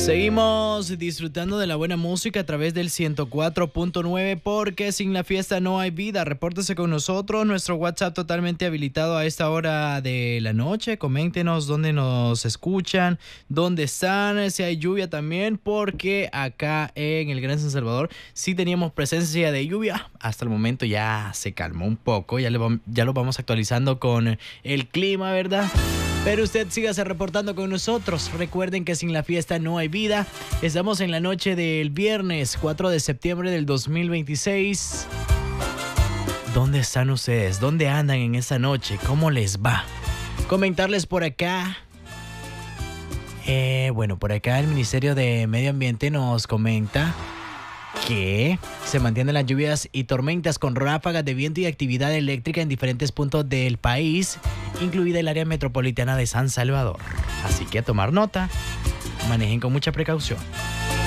Seguimos disfrutando de la buena música a través del 104.9 porque sin la fiesta no hay vida. Repórtese con nosotros, nuestro WhatsApp totalmente habilitado a esta hora de la noche. Coméntenos dónde nos escuchan, dónde están, si hay lluvia también, porque acá en el Gran San Salvador sí teníamos presencia de lluvia. Hasta el momento ya se calmó un poco, ya lo vamos actualizando con el clima, ¿verdad? Pero usted sígase reportando con nosotros. Recuerden que sin la fiesta no hay vida. Estamos en la noche del viernes 4 de septiembre del 2026. ¿Dónde están ustedes? ¿Dónde andan en esa noche? ¿Cómo les va? Comentarles por acá. Bueno, por acá el Ministerio de Medio Ambiente nos comenta que se mantienen las lluvias y tormentas con ráfagas de viento y actividad eléctrica en diferentes puntos del país, incluida el área metropolitana de San Salvador. Así que a tomar nota, manejen con mucha precaución.